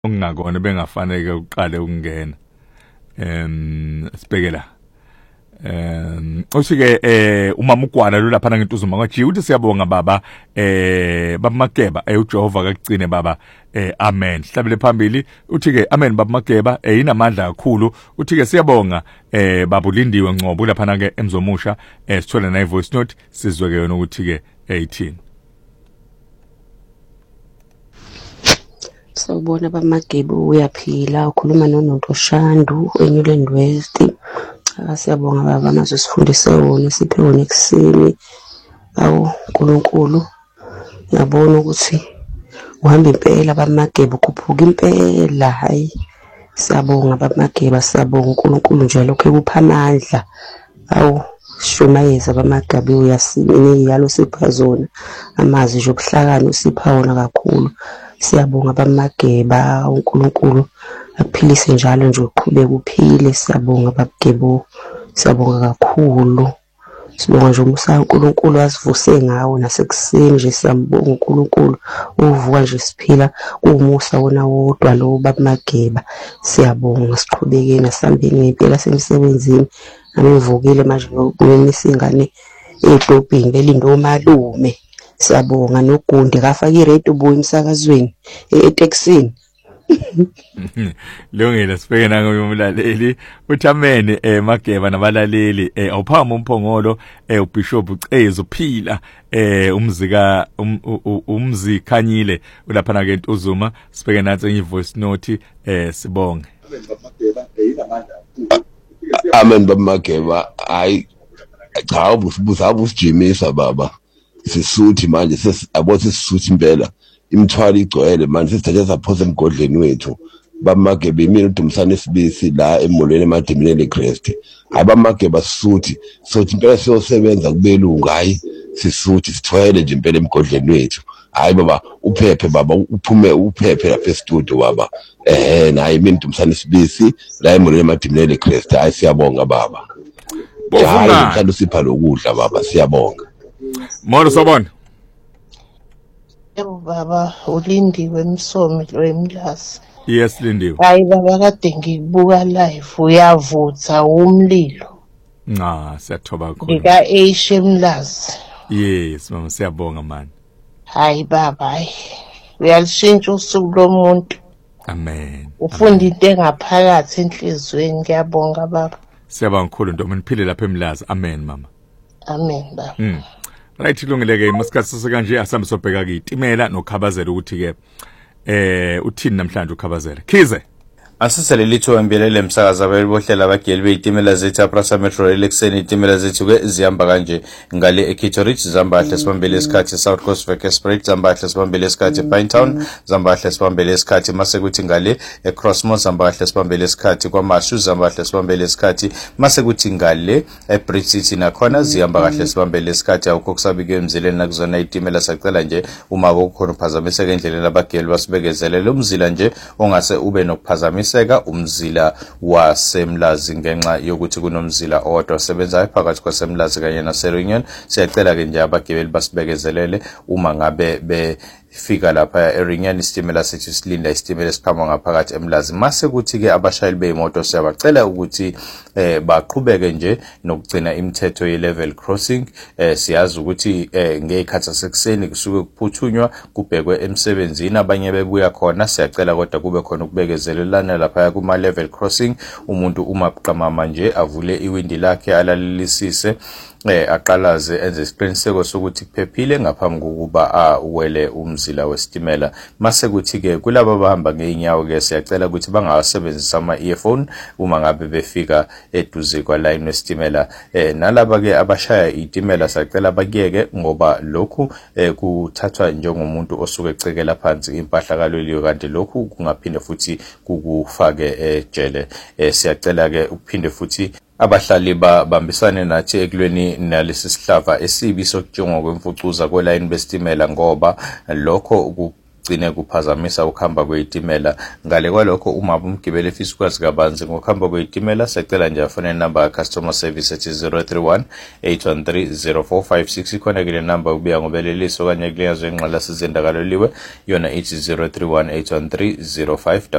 okungakona bengafanele uqale ukungena sibhekela uthi-ke umama uGwana lo lapha ngentuzuma kwajiya uthi siyabonga baba baba Mageba uJehova akugcine baba amen sihlabele phambili uthi-ke amen baba Mageba inamandla kakhulu uthi-ke siyabonga baba uLindiwe Ngcobo lapha ke eMzomusha sithole na voice note sizwe ke yona ukuthi-ke ithini. Sawubona baba Mageba uyaphila ukhuluma noNonto Shandu eNewland West. Siyabonga baba amazwe sifundise wona siphe wona ekuseni. Awu uNkulunkulu ngiyabona ukuthi uhamba impela baba Mageba ukhuphuka impela hayi siyabonga baba Mageba siyabonga uNkulunkulu nje lokho ekupha amandla. Awu shumayeza baba Mageba uyasimini yalo sipha zona amazwi nje obuhlakani usipha wona kakhulu. Siyabonga baba Mageba uNkulunkulu akuphilise njalo nje uqhubeke uphile. Siyabonga baba Mageba siyabonga kakhulu. Sibonga nje umusa uNkulunkulu asivuse ngawo nasekuseni nje siyambonga uNkulunkulu uvuka nje siphila kuumusa wona wodwa lo baba Mageba. Siyabonga siqhubekeni asihambeni ngempela semsebenzini angivukile manje ngokumisa ingane edobhini lelindo malume. Siyabonga noGundi kafaka iredio buya emsakazweni eTexini. Lungile sibheke nango umlaleli uthi amen Mageba nabalaleli awuphama umphongolo uBishop uCezu uphila umzika umzikhanyile ulapha na ke eNtuzuma sibheke nathi enye voice note sibonge. Amen baba Mageba hayi cha ubusijimisa baba sisuthi manje sesiyabo sisuthi impela imthwalo igcwele manje sesithatha saphosa emgodleni wethu baba Mageba imini uDumsane Sibisi la emolweni emadimini eChrist aba Mageba sisuthi sothi impela siyosebenza kubelunga hayi sisuthi sithwele nje impela emgodleni wethu hayi baba uphephe baba uphume uphephe lapha estudio baba nayi imini uDumsane Sibisi la emolweni emadimini eChrist hayi siyabonga baba bofuna mhlawumbe sipha lokudla baba siyabonga. Molo sabona. Yebo baba uLindiwe Msomi lo eMlazi. Yes Lindiwe. Hayi baba kade ngikubuka live uyavutha umlilo. Siyathoba kakhulu. Ngika Asia eMlazi. Yes mama siyabonga man. Hayi baba hayi. Uyalishintsha usuku lomuntu. Amen. Ufunda into engaphakathi enhlizweni ngiyabonga baba. Siyabonga kakhulu ntombi niphile lapha eMlazi. Amen mama. Amen baba. Right ilungileke masikhathi sokanje asambe sobheka itimela noKhabazela ukuthi ke uthini namhlanje uKhabazela Khize Asisele litho embelele emsakaza abelibohlela abageli beyitimela zethu aPrasa Metro Rail ekseni itimela zethu ke zihamba kanje ngale eKitorich zambahle sibambele isikhathi South Coast Vekersprite zambahle sibambele isikhathi Pinetown zambahle sibambele isikhathi mase kuthi ngale eCrossmore zambahle sibambele isikhathi kwaMashu zambahle sibambele isikhathi mase kuthi ngale eBridge City nakhona zihamba kahle sibambele isikhathi awukho kusabike emzileni nakuzona itimela sacela nje uma kukhona uphazamiseke endleleni abageli basibekezelele umzila nje ongase ube nokuphazamisa umzila waseMlazi ngenxa yokuthi kunomzila owodwa osebenzayo phakathi kwaseMlazi kanye naseReunion. Siyacela ke nje abagibeli basibekezelele uma ngabe fika lapha eReunion isitimela sethu silinda isitimela esiphamba ngaphakathi eMlazi mase kuthi ke abashayeli beimoto siyabacela ukuthi baqhubeke nje nokugcina imithetho ye-level crossing. Siyazi ukuthi ngekhathi sasekuseni kusuke kuphuthunywa kubhekwe emsebenzini abanye bebuya khona siyacela kodwa kube khona ukubekezelelana lapha kuma level crossing umuntu uma qamama nje avule iwindi lakhe alalelisise aqalaze enze isiqiniseko sokuthi kuphephile ngaphambi kokuba uwele umzila wesitimela mase kuthi ke kulabo abahamba ngeinyawo ke siyacela ukuthi bangawasebenzisa ama-earphone uma ngabe befika eduze kwaline wesitimela nalaba ke abashaya itimela siyacela bakiyeke ngoba lokhu kuthathwa njengomuntu osuke ecekela phansi impahla kaloliwe kanti lokhu kungaphinde futhi kukufake ejele. Siyacela ke ukuphinde futhi abahlali babambisane nathi ekulweni nalesi sihlava esibi sokujongwa kwemfucuza kwelayini besitimela ngoba lokho gcine kuphazamisa ukuhamba kweyitimela. Ngale kwalokho uma umgibeli efisa ukwazi kabanzi ngokuhamba kweyitimela secela nje afune inamba customer service ethi 031 813 0456 ikhona ke le namba ubuya ngobeleliso kanye kuleyazo ingxala sizendakalo liwe yona ithi 031 813 05